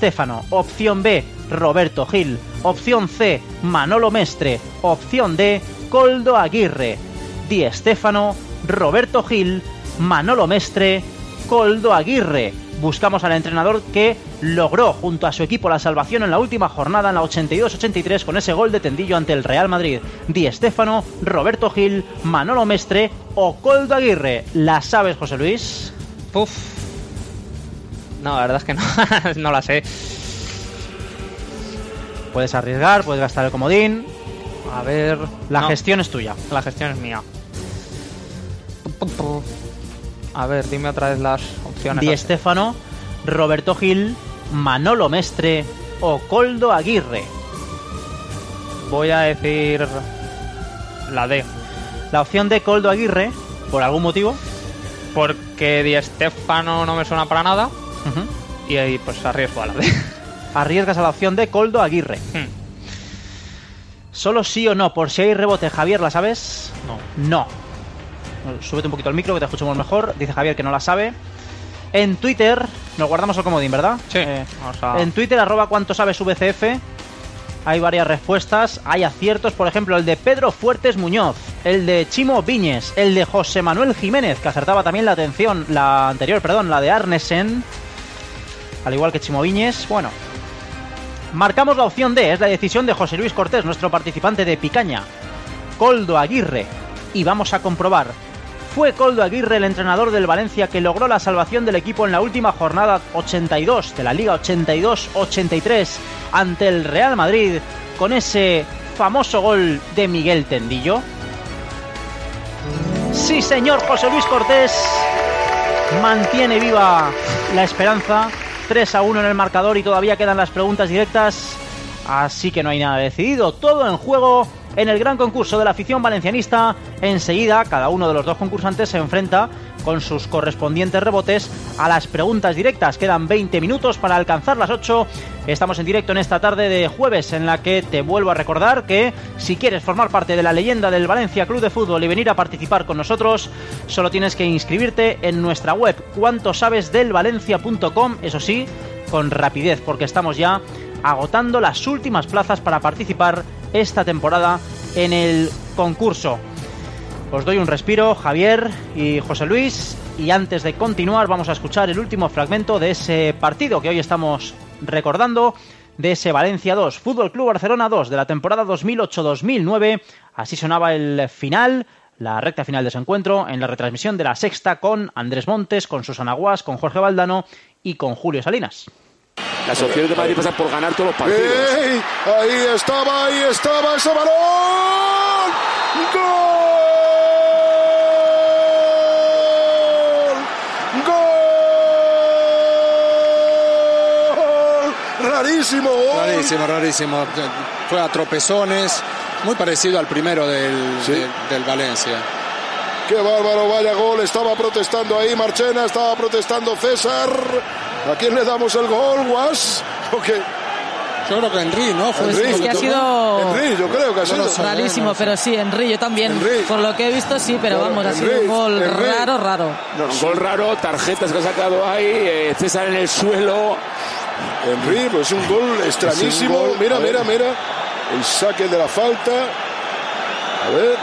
Stéfano. Opción B, Roberto Gil. Opción C, Manolo Mestre. Opción D, Koldo Aguirre. Di Stéfano, Roberto Gil, Manolo Mestre, Koldo Aguirre. Buscamos al entrenador que logró junto a su equipo la salvación en la última jornada, en la 82-83, con ese gol de Tendillo ante el Real Madrid. Di Stéfano, Roberto Gil, Manolo Mestre o Koldo Aguirre. ¿La sabes, José Luis? Puf. No, la verdad es que no, no la sé. Puedes arriesgar, puedes gastar el comodín. A ver... La gestión es tuya. La gestión es mía. A ver, dime otra vez las opciones. Di Stéfano, Roberto Gil, Manolo Mestre o Koldo Aguirre. Voy a decir la D. La opción de Koldo Aguirre, ¿por algún motivo? Porque Di Stéfano no me suena para nada. Y ahí pues arriesgo a la D. Arriesgas a la opción de Koldo Aguirre. Solo sí o no, por si hay rebote. Javier, ¿la sabes? No. Súbete un poquito el micro que te escuchemos mejor. Dice Javier que no la sabe. En Twitter, nos guardamos el comodín, ¿verdad? Sí. En Twitter, @cuantosabesvcf, hay varias respuestas. Hay aciertos, por ejemplo, el de Pedro Fuertes Muñoz, el de Chimo Viñes, el de José Manuel Jiménez, que acertaba también la de Arnesen, al igual que Chimo Viñes. Bueno, marcamos la opción D, es la decisión de José Luis Cortés, nuestro participante de Picaña. Koldo Aguirre. Y vamos a comprobar. Fue Koldo Aguirre el entrenador del Valencia que logró la salvación del equipo en la última jornada 82 de la Liga 82-83 ante el Real Madrid con ese famoso gol de Miguel Tendillo. Sí, señor, José Luis Cortés mantiene viva la esperanza. 3-1 en el marcador y todavía quedan las preguntas directas, así que no hay nada decidido. Todo en juego en el gran concurso de la afición valencianista. Enseguida, cada uno de los dos concursantes se enfrenta con sus correspondientes rebotes a las preguntas directas. Quedan 20 minutos para alcanzar las 8. Estamos en directo en esta tarde de jueves, en la que te vuelvo a recordar que si quieres formar parte de la leyenda del Valencia Club de Fútbol y venir a participar con nosotros, solo tienes que inscribirte en nuestra web cuantosabesdelvalencia.com, eso sí, con rapidez, porque estamos ya agotando las últimas plazas para participar esta temporada en el concurso. Os doy un respiro, Javier y José Luis, y antes de continuar vamos a escuchar el último fragmento de ese partido que hoy estamos recordando, de ese Valencia 2, Fútbol Club Barcelona 2 de la temporada 2008-2009. Así sonaba el final, la recta final de ese encuentro, en la retransmisión de La Sexta, con Andrés Montes, con Susana Guas, con Jorge Valdano y con Julio Salinas. Las opciones de Madrid pasan por ganar todos los partidos. Ahí estaba ese balón. ¡Gol! Rarísimo gol. Rarísimo. Fue a tropezones, muy parecido al primero del Valencia. Qué bárbaro, vaya gol. Estaba protestando ahí Marchena, estaba protestando César. ¿A quién le damos el gol, Guas? Okay. Yo creo que Henry, ¿no? Fue Henry. Que ha sido... Henry, yo creo que ha sido rarísimo, pero sí, Henry, yo también. Henry. Por lo que he visto, sí, pero vamos, ha sido un gol raro. No, un gol raro, tarjetas que ha sacado ahí, César en el suelo. Henry, pues es un gol extrañísimo. Un gol, mira. El saque de la falta. A ver.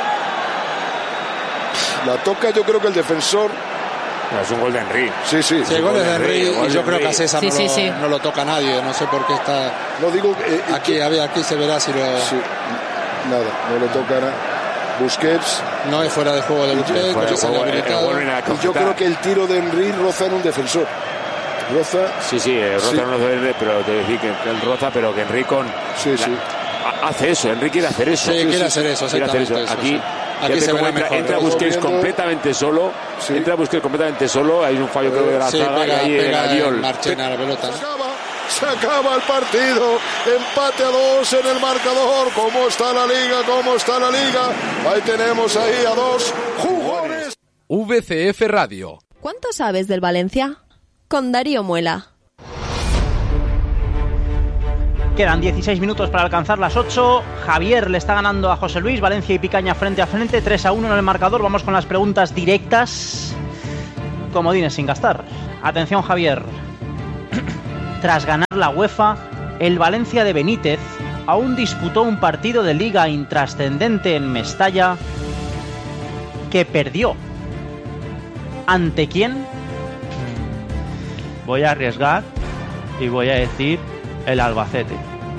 La toca, yo creo que el defensor. No, es un gol de Henry. Sí. El gol de Henry, y yo creo que a César no lo toca nadie. No sé por qué está. No digo. Aquí se verá si lo. Sí. Nada, no lo tocará. Busquets. No es fuera de juego de Busquets. Y yo creo que el tiro de Henry roza en un defensor. Roza. Sí, roza en un defensor, pero te decir que él roza, pero que Henry con. Sí. Hace eso, Henry quiere hacer eso. Sí, quiere hacer eso. Aquí se ve mejor. Entra Busquets completamente solo. Sí. Hay un fallo creo de la zaga y ahí pega el Marchena la pelota. Se acaba el partido. Empate a 2 en el marcador. ¿Cómo está la liga? Ahí tenemos ahí a 2 jugadores. VCF Radio. ¿Cuánto sabes del Valencia? Con Darío Muela. Quedan 16 minutos para alcanzar las 8. Javier le está ganando a José Luis. Valencia y Picaña frente a frente. 3-1 en el marcador. Vamos con las preguntas directas. Comodines sin gastar. Atención, Javier. tras ganar la UEFA, el Valencia de Benítez aún disputó un partido de liga intrascendente en Mestalla que perdió. ¿Ante quién? Voy a arriesgar y voy a decir el Albacete.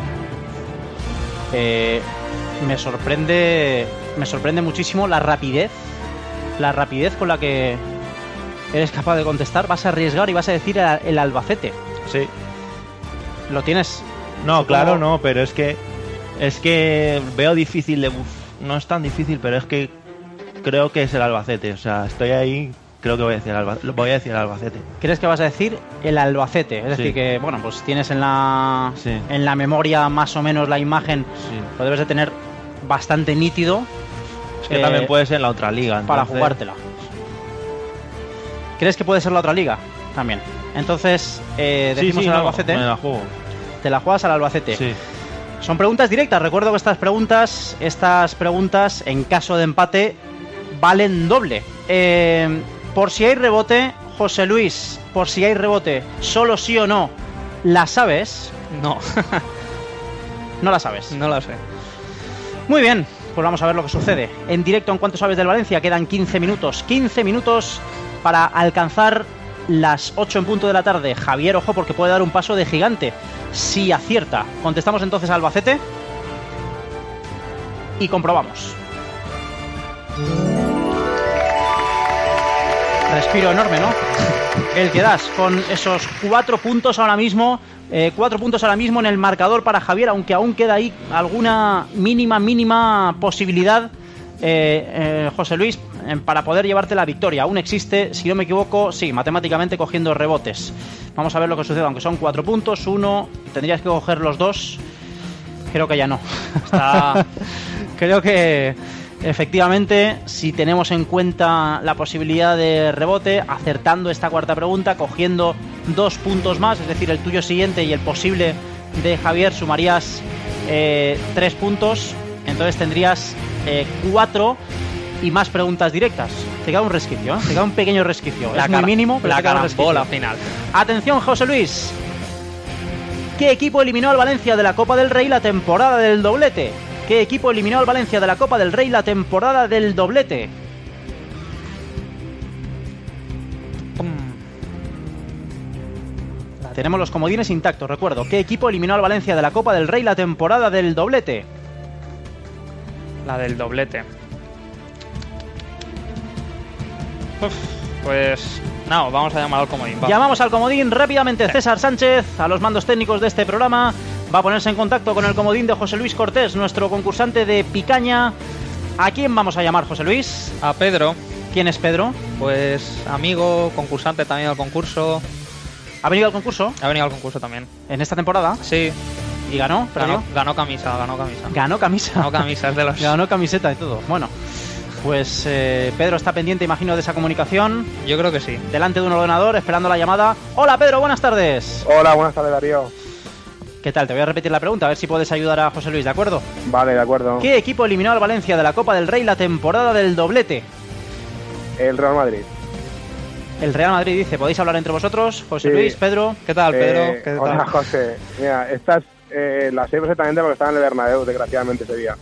Me sorprende muchísimo la rapidez con la que eres capaz de contestar. Vas a arriesgar y vas a decir el Albacete. Sí. ¿Lo tienes? No, claro, no, pero es que veo difícil de... No es tan difícil, pero es que creo que es el Albacete. O sea, estoy ahí, creo que voy a decir el Albacete. ¿Crees que vas a decir el Albacete? Es decir, que, bueno, pues tienes en la memoria más o menos la imagen. Sí. Lo debes de tener bastante nítido. Es que también puede ser en la otra liga. Para jugártela. ¿Crees que puede ser la otra liga? También. Entonces, decimos el Albacete. Me la juego. ¿Te la juegas al Albacete? Sí. Son preguntas directas. Recuerdo que estas preguntas, en caso de empate, valen doble. Por si hay rebote, José Luis, solo sí o no, ¿la sabes? No. ¿No la sabes? No la sé. Muy bien, pues vamos a ver lo que sucede. En directo, ¿en cuánto sabes del Valencia? Quedan 15 minutos. 15 minutos para alcanzar las 8 en punto de la tarde. Javier, ojo, porque puede dar un paso de gigante si acierta. Contestamos entonces al Albacete y comprobamos. Respiro enorme, ¿no? El que das con esos 4 puntos ahora mismo. 4 puntos ahora mismo en el marcador para Javier, aunque aún queda ahí alguna mínima posibilidad, José Luis, para poder llevarte la victoria. Aún existe, si no me equivoco, sí, matemáticamente cogiendo rebotes. Vamos a ver lo que sucede, aunque son 4 puntos, 1, tendrías que coger los 2. Creo que ya no. Creo que efectivamente, si tenemos en cuenta la posibilidad de rebote, acertando esta cuarta pregunta, cogiendo 2 puntos más, es decir, el tuyo siguiente y el posible de Javier, sumarías 3 puntos, entonces tendrías 4 y más preguntas directas. Te queda un resquicio, ¿eh? Te queda un pequeño resquicio. Es muy mínimo, pero la carambola final. Atención, José Luis. ¿Qué equipo eliminó al Valencia de la Copa del Rey la temporada del doblete? ¿Qué equipo eliminó al Valencia de la Copa del Rey la temporada del doblete? Tenemos los comodines intactos, recuerdo. ¿Qué equipo eliminó al Valencia de la Copa del Rey la temporada del doblete? La del doblete. Pues no, vamos a llamar al comodín. Va. Llamamos al comodín rápidamente. Sí. César Sánchez, a los mandos técnicos de este programa, va a ponerse en contacto con el comodín de José Luis Cortés, nuestro concursante de Picaña. ¿A quién vamos a llamar, José Luis? A Pedro. ¿Quién es Pedro? Pues amigo, concursante también al concurso. ¿Ha venido al concurso? Ha venido al concurso también. ¿En esta temporada? Sí. ¿Y ganó? Ganó camisa. ¿Ganó camisa? Ganó camisa, es de los... Ganó camiseta y todo. Bueno, pues Pedro está pendiente, imagino, de esa comunicación. Yo creo que sí. Delante de un ordenador, esperando la llamada. Hola, Pedro, buenas tardes. Hola, buenas tardes, Darío. ¿Qué tal? Te voy a repetir la pregunta, a ver si puedes ayudar a José Luis, ¿de acuerdo? Vale, de acuerdo. ¿Qué equipo eliminó al Valencia de la Copa del Rey la temporada del doblete? El Real Madrid. El Real Madrid, dice. ¿Podéis hablar entre vosotros? José Luis, Pedro. ¿Qué tal, Pedro? ¿Qué tal? Hola, José. Mira, estas las sé perfectamente porque estaba en el Bernabéu, desgraciadamente, ese día.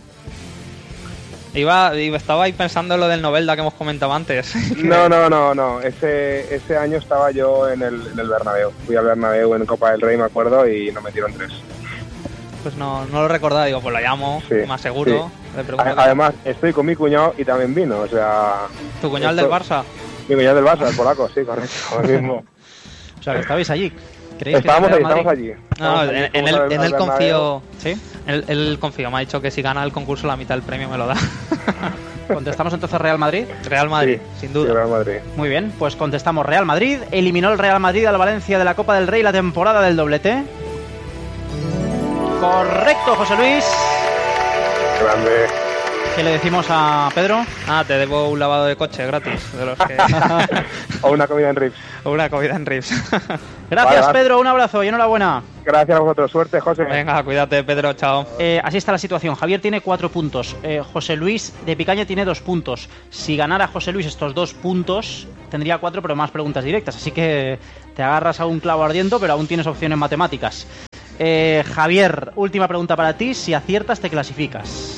Estaba ahí pensando en lo del Novelda que hemos comentado antes. No. Ese año estaba yo en el Bernabéu. Fui al Bernabéu en Copa del Rey, me acuerdo, y nos metieron 3. Pues no lo recordaba, digo, pues lo llamo, más seguro. Sí. Además, estoy con mi cuñado y también vino, o sea... ¿Tu cuñado del Barça? Mi cuñado del Barça, el polaco, sí, correcto, el mismo. O sea, que estabais allí. Estamos allí. No, en él confío. ¿Sí? Él confío, me ha dicho que si gana el concurso la mitad del premio me lo da. ¿Contestamos entonces Real Madrid? Real Madrid, sin duda. Sí, Real Madrid. Muy bien, pues contestamos Real Madrid. ¿Eliminó el Real Madrid al Valencia de la Copa del Rey la temporada del doblete? Correcto, José Luis. Grande. ¿Qué le decimos a Pedro? Te debo un lavado de coche gratis. De los que... O una comida en Rips. O una comida en Rips. Gracias, Pedro. Un abrazo y enhorabuena. Gracias a vosotros. Suerte, José. Venga, cuídate, Pedro. Chao. Así está la situación. Javier tiene 4 puntos. José Luis de Picaña tiene 2 puntos. Si ganara José Luis estos 2 puntos, tendría 4, pero más preguntas directas. Así que te agarras a un clavo ardiendo, pero aún tienes opciones matemáticas. Javier, última pregunta para ti. Si aciertas, te clasificas.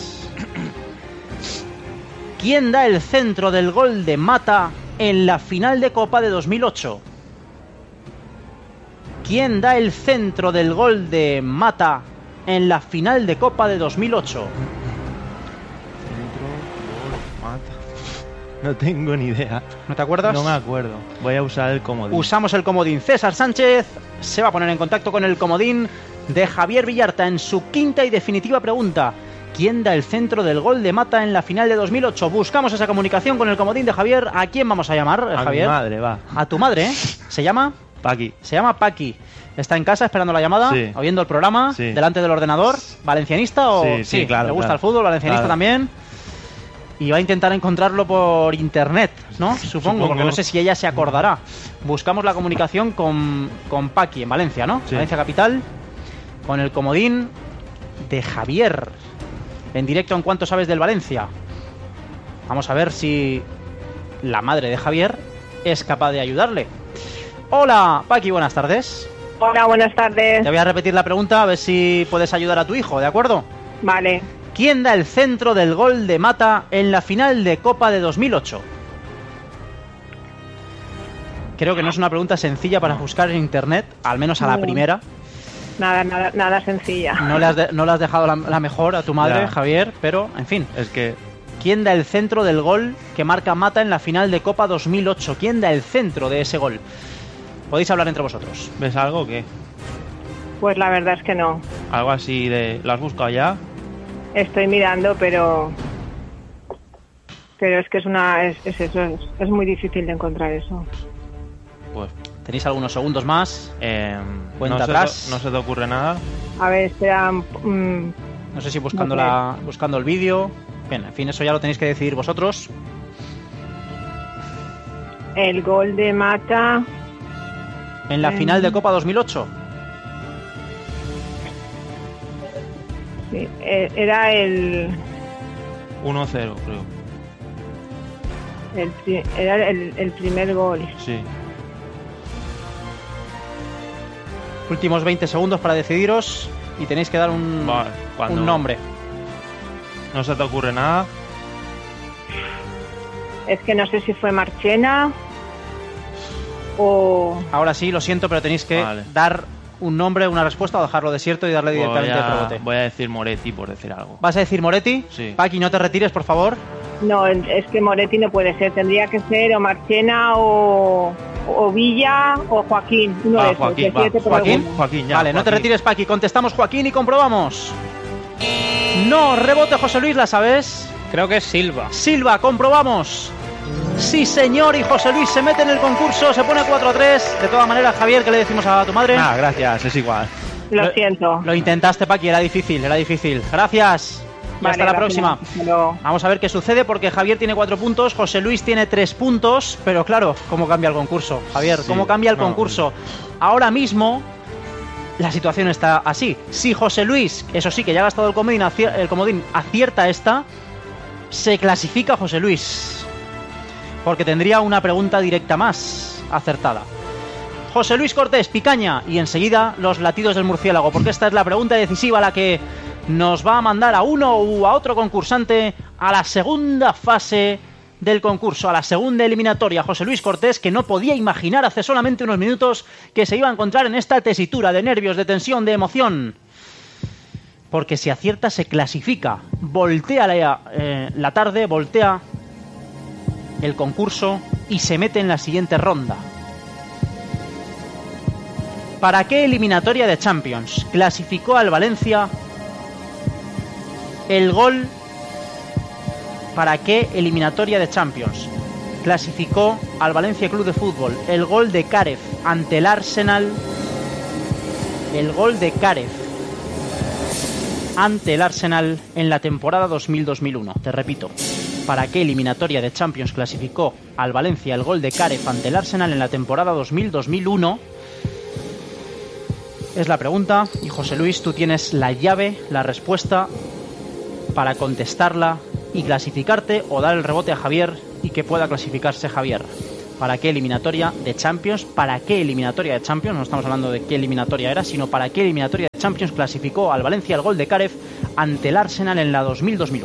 ¿Quién da el centro del gol de Mata en la final de Copa de 2008? ¿Quién da el centro del gol de Mata en la final de Copa de 2008? No tengo ni idea. ¿No te acuerdas? No me acuerdo. Voy a usar el comodín. Usamos el comodín. César Sánchez se va a poner en contacto con el comodín de Javier Villarta en su quinta y definitiva pregunta. ¿Quién da el centro del gol de Mata en la final de 2008? Buscamos esa comunicación con el comodín de Javier. ¿A quién vamos a llamar, Javier? A mi madre, va. A tu madre, ¿eh? ¿Se llama? Paqui. Se llama Paqui. ¿Está en casa esperando la llamada? Sí. ¿Oyendo el programa? Sí. ¿Delante del ordenador? ¿Valencianista o...? Sí, claro. ¿Le gusta claro. el fútbol? ¿Valencianista también? Y va a intentar encontrarlo por internet, ¿no? Supongo, porque no sé si ella se acordará. Buscamos la comunicación con Paqui en Valencia, ¿no? Sí. Valencia Capital, con el comodín de Javier. En directo en Cuánto Sabes del Valencia. Vamos a ver si la madre de Javier es capaz de ayudarle. Hola, Paqui, buenas tardes. Hola, buenas tardes. Te voy a repetir la pregunta a ver si puedes ayudar a tu hijo, ¿de acuerdo? Vale. ¿Quién da el centro del gol de Mata en la final de Copa de 2008? Creo que no es una pregunta sencilla para buscar en internet, al menos a la primera. Nada sencilla. No le has dejado la mejor a tu madre, Ya. Javier, pero, en fin. Es que... ¿Quién da el centro del gol que marca Mata en la final de Copa 2008? ¿Quién da el centro de ese gol? Podéis hablar entre vosotros. ¿Ves algo o qué? Pues la verdad es que no. Algo así de... ¿Lo has buscado ya? Estoy mirando, pero es que es eso, es muy difícil de encontrar eso. Pues... Tenéis algunos segundos más. Cuenta no atrás. ¿No se te ocurre nada? A ver, espera. No sé si buscando el vídeo. Bien, en fin, eso ya lo tenéis que decidir vosotros. El gol de Mata. En la final de Copa 2008. Sí, era el 1-0, creo. Era el primer gol. Sí. Últimos 20 segundos para decidiros y tenéis que dar un nombre. ¿No se te ocurre nada? Es que no sé si fue Marchena o... Ahora sí, lo siento, pero tenéis que dar un nombre, una respuesta o dejarlo desierto y darle directamente el rebote. Voy a decir Moretti, por decir algo. ¿Vas a decir Moretti? Sí. Paqui, no te retires, por favor. No, es que Moretti no puede ser. Tendría que ser o Marchena o Villa o Joaquín. Uno de esos. Joaquín, Joaquín, ya. Vale, no te retires, Paqui. Contestamos Joaquín y comprobamos. No, rebote, José Luis, ¿la sabes? Creo que es Silva. Silva, comprobamos. Sí, señor, y José Luis se mete en el concurso, se pone 4-3. De todas maneras, Javier, ¿qué le decimos a tu madre? Gracias, es igual. Lo siento. Lo intentaste, Paqui, era difícil. Gracias. Y Vale, hasta la gracias. próxima. Vamos a ver qué sucede porque Javier tiene 4 puntos, José Luis tiene 3 puntos, pero claro, ¿cómo cambia el concurso? Javier, ¿cómo cambia el concurso? Ahora mismo la situación está así. Si José Luis, eso sí, que ya ha gastado el comodín, acierta esta, se clasifica José Luis. Porque tendría una pregunta directa más acertada. José Luis Cortés, Picaña, y enseguida los latidos del murciélago, porque esta es la pregunta decisiva, la que nos va a mandar a uno u a otro concursante a la segunda fase del concurso, a la segunda eliminatoria. José Luis Cortés, que no podía imaginar hace solamente unos minutos que se iba a encontrar en esta tesitura de nervios, de tensión, de emoción. Porque si acierta se clasifica, voltea la tarde, voltea el concurso y se mete en la siguiente ronda. ¿Para qué eliminatoria de Champions clasificó al Valencia el gol? ¿Para qué eliminatoria de Champions clasificó al Valencia Club de Fútbol el gol de Karev ante el Arsenal? El gol de Karev ante el Arsenal en la temporada 2000-2001? Te repito, ¿para qué eliminatoria de Champions clasificó al Valencia el gol de Karev ante el Arsenal en la temporada 2000-2001? Es la pregunta, y José Luis, tú tienes la llave, la respuesta para contestarla y clasificarte o dar el rebote a Javier y que pueda clasificarse Javier. ¿Para qué eliminatoria de Champions? ¿Para qué eliminatoria de Champions? No estamos hablando de qué eliminatoria era, sino para qué eliminatoria de Champions clasificó al Valencia el gol de Karev ante el Arsenal en la 2000-2001.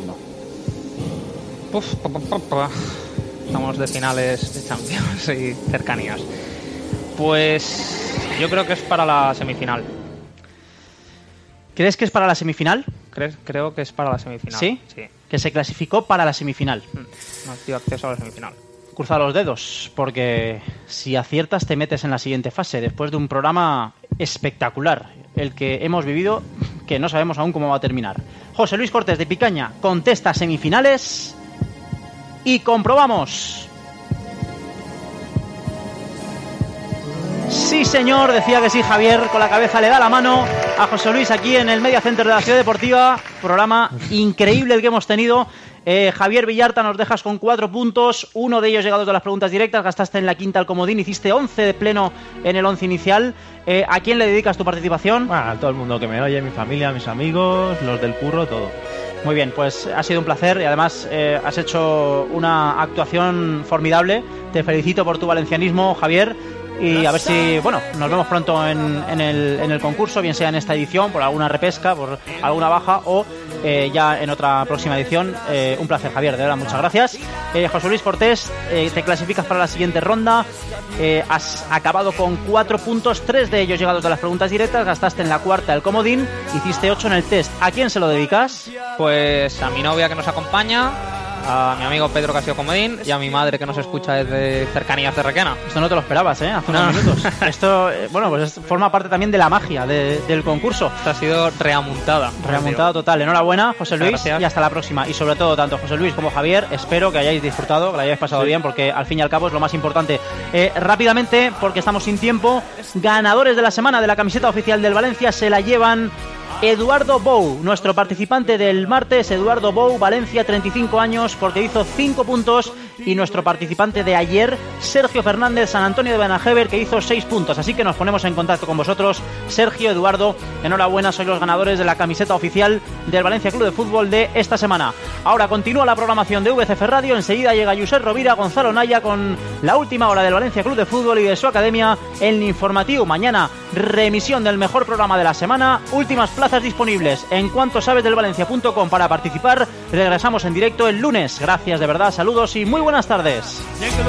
Estamos de finales de Champions y cercanías. Pues yo creo que es para la semifinal. ¿Crees que es para la semifinal? Creo que es para la semifinal. ¿Sí? Sí. Que se clasificó para la semifinal. No dio acceso a la semifinal. Cruza los dedos, porque si aciertas te metes en la siguiente fase, después de un programa espectacular, el que hemos vivido, que no sabemos aún cómo va a terminar. José Luis Cortés de Picaña contesta semifinales y comprobamos. Sí, señor, decía que sí, Javier, con la cabeza le da la mano a José Luis aquí en el Media Center de la Ciudad Deportiva. Programa increíble el que hemos tenido. Javier Villarta, nos dejas con 4 puntos, uno de ellos llegados de las preguntas directas, gastaste en la quinta el comodín, hiciste 11 de pleno en el 11 inicial. ¿A quién le dedicas tu participación? A todo el mundo que me oye, mi familia, mis amigos, los del curro, todo. Muy bien, pues ha sido un placer y además has hecho una actuación formidable. Te felicito por tu valencianismo, Javier. Y a ver si, bueno, nos vemos pronto en el concurso, bien sea en esta edición, por alguna repesca, por alguna baja o ya en otra próxima edición. Un placer, Javier, de verdad, muchas gracias. José Luis Cortés, te clasificas para la siguiente ronda. Has acabado con 4 puntos, 3 de ellos llegados de las preguntas directas, gastaste en la cuarta el comodín, hiciste 8 en el test. ¿A quién se lo dedicas? Pues a mi novia que nos acompaña, a mi amigo Pedro que ha sido comodín y a mi madre que nos escucha desde cercanías de Requena. Esto no te lo esperabas, hace unos minutos. Esto, bueno, pues forma parte también de la magia del concurso. Esto ha sido reamuntada. Reamuntada total. Enhorabuena, José Luis, gracias. Y hasta la próxima. Y sobre todo, tanto José Luis como Javier, espero que hayáis disfrutado, que lo hayáis pasado bien, porque al fin y al cabo es lo más importante. Rápidamente, porque estamos sin tiempo, ganadores de la semana de la camiseta oficial del Valencia se la llevan Eduardo Bou, nuestro participante del martes. Eduardo Bou, Valencia, 35 años, porque hizo 5 puntos, y nuestro participante de ayer, Sergio Fernández, San Antonio de Benajever, que hizo 6 puntos. Así que nos ponemos en contacto con vosotros. Sergio, Eduardo, enhorabuena, sois los ganadores de la camiseta oficial del Valencia Club de Fútbol de esta semana. Ahora continúa la programación de VCF Radio, enseguida llega Josep Rovira, Gonzalo Naya con la última hora del Valencia Club de Fútbol y de su academia, el informativo. Mañana, reemisión del mejor programa de la semana, últimas plazas disponibles en cuantosabesdelvalencia.com para participar. Regresamos en directo el lunes. Gracias de verdad, saludos y muy buenas tardes.